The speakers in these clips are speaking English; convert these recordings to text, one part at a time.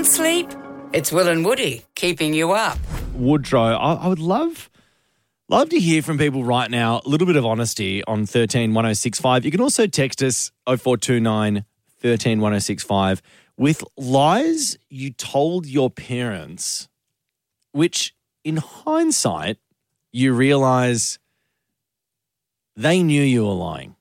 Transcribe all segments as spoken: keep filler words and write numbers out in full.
Can't sleep? It's Will and Woody keeping you up. Woodrow, I, I would love love to hear from people right now. A little bit of honesty on one three one oh six five. You can also text us oh four two nine, one three one oh six five with lies you told your parents, which in hindsight you realise they knew you were lying.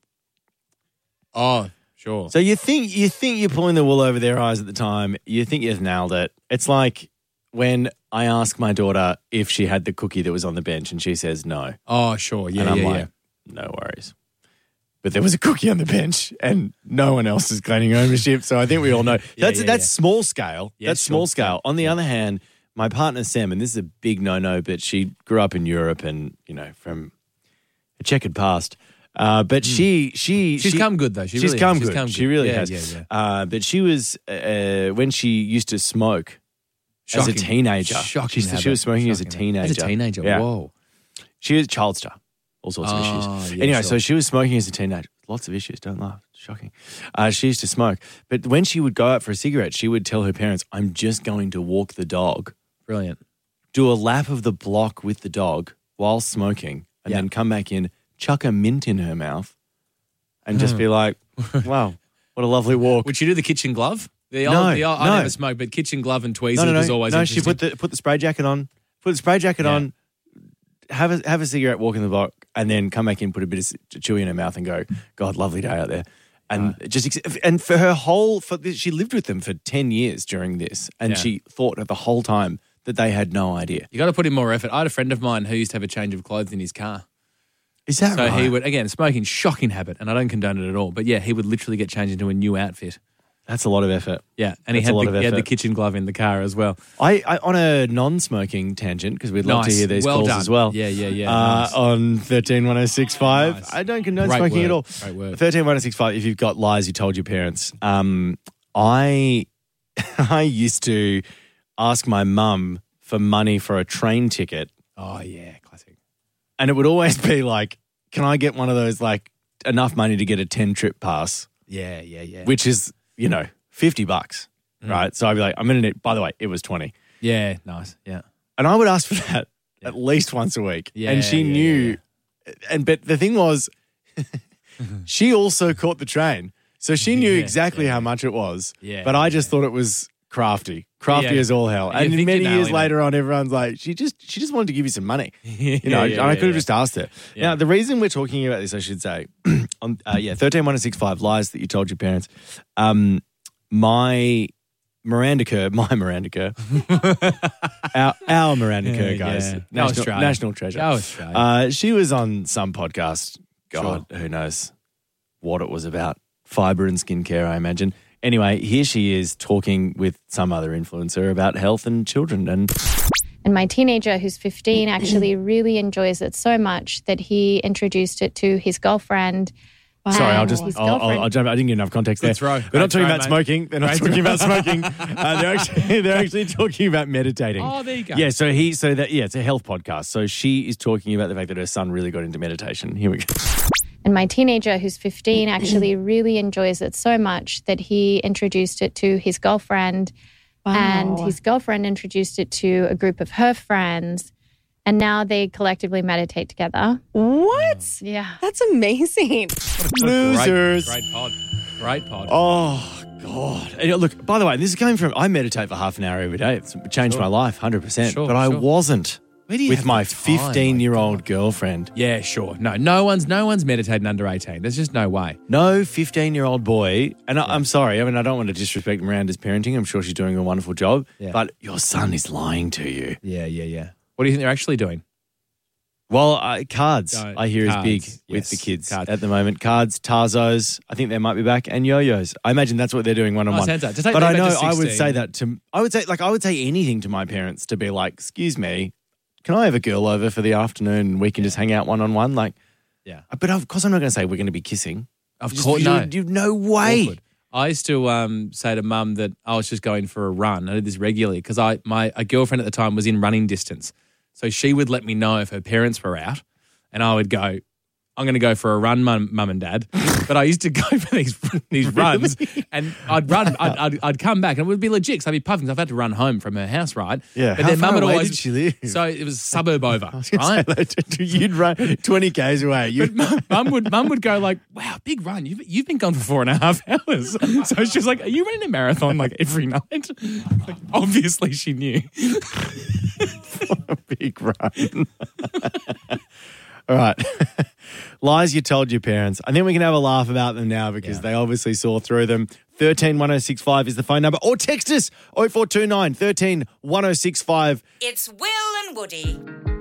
Oh, sure. So you think you think you're pulling the wool over their eyes at the time. You think you've nailed it. It's like when I ask my daughter if she had the cookie that was on the bench and she says no. Oh, sure. Yeah, and I'm yeah, like, yeah. no worries. But there was a cookie on the bench and no one else is claiming ownership. So I think we all know. Yeah, that's yeah, that's yeah. small scale. Yeah, that's sure. small scale. On the other hand, my partner Sam, and this is a big no-no, but she grew up in Europe and, you know, from a checkered past. Uh, but mm. she, she, she's she, come good though. She she's really come has. good. She's come she good. really yeah, has. Yeah, yeah. Uh, but she was uh, when she used to smoke Shocking. as a teenager. Shocking. She, she was smoking Shocking as a teenager. As a teenager. Yeah. Whoa. She was a child star. All sorts of Oh, issues. yeah, anyway, sure. so she was smoking as a teenager. Lots of issues. Don't laugh. Shocking. Uh, she used to smoke, but when she would go out for a cigarette, she would tell her parents, "I'm just going to walk the dog." Brilliant. Do a lap of the block with the dog while smoking, and Yeah. then come back in, chuck a mint in her mouth, and just be like, "Wow, what a lovely walk." Would she do the kitchen glove? The old, No, the old, no. I never smoked, but kitchen glove and tweezers no, no, no, was always no. interesting. She put the put the spray jacket on, put the spray jacket Yeah. on, have a have a cigarette, walk in the block, and then come back in, put a bit of chewy in her mouth, and go, "God, lovely day out there." And right. just and for her whole, for this, she lived with them for ten years during this, and Yeah. she thought the whole time that they had no idea. You got to put in more effort. I had a friend of mine who used to have a change of clothes in his car. Is that so right? So he would, again, smoking, shocking habit, and I don't condone it at all. But yeah, he would literally get changed into a new outfit. That's a lot of effort. Yeah, and he That's had, a lot the, of he had effort. the kitchen glove in the car as well. I, I on a non-smoking tangent, because we'd love Nice. to hear these Well calls done. as well. Yeah, yeah, yeah. Uh, Nice. On thirteen one oh six five. Nice. I don't condone Great smoking word. at all. Great word. thirteen one oh six five, if you've got lies you told your parents. Um, I I used to ask my mum for money for a train ticket. Oh, yeah, classic. And it would always be like, can I get one of those, like, enough money to get a ten-trip pass? Yeah, yeah, yeah. Which is, you know, fifty bucks, mm. right? So I'd be like, I'm going to need, by the way, it was twenty. Yeah, nice, yeah. And I would ask for that yeah. at least once a week. Yeah, and she yeah, knew, yeah, yeah. and but the thing was, she also caught the train. So she knew Yeah, exactly yeah, how yeah. much it was. Yeah, but I just yeah. thought it was crafty. Crafty Yeah. as all hell. You And think many you're years nailing later on, everyone's like, she just she just wanted to give you some money. You know, yeah, and I yeah, could have yeah. just asked her. Yeah. Now, the reason we're talking about this, I should say, on, uh, yeah, thirteen one oh six five, lies that you told your parents. Um, my Miranda Kerr, my Miranda Kerr, our, our Miranda Yeah, Kerr, guys, yeah. Go national, Australia. national treasure. Go Australia. Uh, she was on some podcast. God, who knows what it was about. Fibre and skincare, I imagine. Anyway, here she is talking with some other influencer about health and children. And And my teenager, who's fifteen, actually really enjoys it so much that he introduced it to his girlfriend. Sorry, I'll and just, his I'll, I'll, girlfriend. I'll jump. I didn't get enough context there. Good throw. They're Great not talking throw, about mate. smoking. They're not Great talking throw. about smoking. Uh, they're actually they're actually talking about meditating. Oh, there you go. Yeah, so he, so that yeah, it's a health podcast. So she is talking about the fact that her son really got into meditation. Here we go. And my teenager, who's fifteen, actually really enjoys it so much that he introduced it to his girlfriend. And his girlfriend introduced it to a group of her friends. And now they collectively meditate together. What? Yeah. That's amazing. Losers. Great, great pod. Great pod. Oh, God. And look, by the way, this is coming from, I meditate for half an hour every day. It's changed Sure. my life, one hundred percent. Sure, but I sure. wasn't Where do you with have my the time? fifteen-year-old My girlfriend. Yeah, sure. No, no one's no one's meditating under eighteen. There's just no way. No fifteen-year-old boy, and I, I'm sorry, I mean, I don't want to disrespect Miranda's parenting. I'm sure she's doing a wonderful job, Yeah. but your son is lying to you. Yeah, yeah, yeah. What do you think they're actually doing? Well, uh, cards, Don't- I hear, cards, is big with yes, the kids cards. at the moment. Cards, Tarzos, I think they might be back, and yo-yos. I imagine that's what they're doing one-on-one. Oh, sounds like- just take but them I back know to I would sixteen. say that to, I would say, like, I would say anything to my parents to be like, excuse me, can I have a girl over for the afternoon and we can just hang out one-on-one? Like, Yeah. but of course I'm not going to say we're going to be kissing. Of Just- course, you, no. you, no way. Awkward. I used to um, say to mum that I was just going for a run. I did this regularly because I my a girlfriend at the time was in running distance. So she would let me know if her parents were out and I would go, I'm going to go for a run, mum, mum and dad. But I used to go for these these runs, and I'd run, I'd, I'd, I'd come back, and it would be legit. So I'd be puffing. 'Cause I've had to run home from her house, right? Yeah. But How then far mum would away always. did she live? So it was a suburb over, I was gonna right? say, like, you'd run twenty kays away. You, Mum would mum would go like, "Wow, big run! You've you've been gone for four and a half hours." So she was like, "Are you running a marathon like every night?" Like, obviously, she knew. a big run. All right. Lies you told your parents. I think we can have a laugh about them now because Yeah. they obviously saw through them. one three one oh six five is the phone number. Or text us oh four two nine, one three one oh six five. It's Will and Woody.